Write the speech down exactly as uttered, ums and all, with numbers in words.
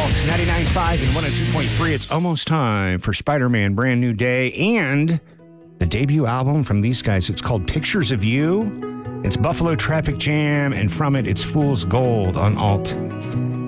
Alt ninety-nine point five and one oh two point three. It's almost time for Spider-Man Brand New Day and the debut album from these guys. It's called Pictures of You. It's Buffalo Traffic Jam, and from it, it's Fool's Gold on Alt